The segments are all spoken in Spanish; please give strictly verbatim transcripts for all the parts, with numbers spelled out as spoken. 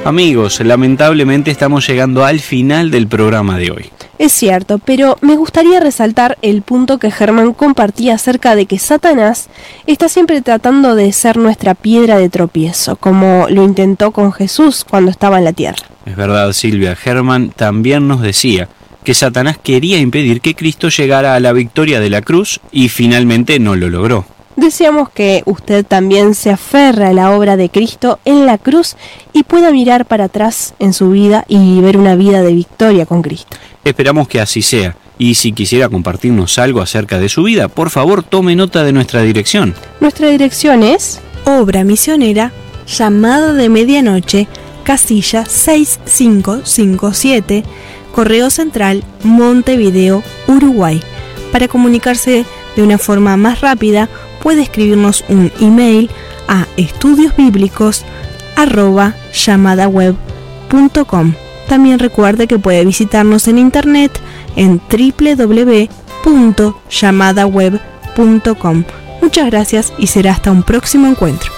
Amigos, lamentablemente estamos llegando al final del programa de hoy. Es cierto, pero me gustaría resaltar el punto que Germán compartía acerca de que Satanás está siempre tratando de ser nuestra piedra de tropiezo, como lo intentó con Jesús cuando estaba en la tierra. Es verdad, Silvia. Germán también nos decía que Satanás quería impedir que Cristo llegara a la victoria de la cruz y finalmente no lo logró. Deseamos que usted también se aferre a la obra de Cristo en la cruz y pueda mirar para atrás en su vida y ver una vida de victoria con Cristo. Esperamos que así sea. Y si quisiera compartirnos algo acerca de su vida, por favor tome nota de nuestra dirección. Nuestra dirección es Obra Misionera, Llamada de Medianoche, Casilla seis cinco cinco siete, Correo Central, Montevideo, Uruguay. Para comunicarse de una forma más rápida, puede escribirnos un email a estudiosbíblicos arroba llamadaweb punto com. También recuerde que puede visitarnos en internet en doble u doble u doble u punto llamadaweb punto com. Muchas gracias y será hasta un próximo encuentro.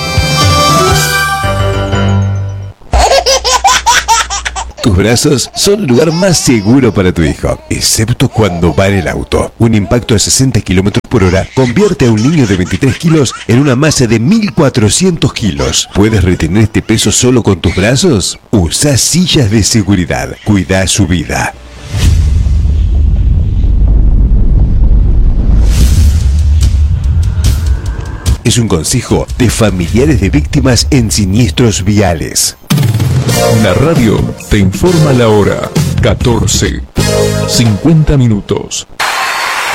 Tus brazos son el lugar más seguro para tu hijo, excepto cuando va en el auto. Un impacto de sesenta kilómetros por hora convierte a un niño de veintitrés kilos en una masa de mil cuatrocientos kilos. ¿Puedes retener este peso solo con tus brazos? Usa sillas de seguridad. Cuida su vida. Es un consejo de familiares de víctimas en siniestros viales. La radio te informa la hora, catorce, cincuenta minutos.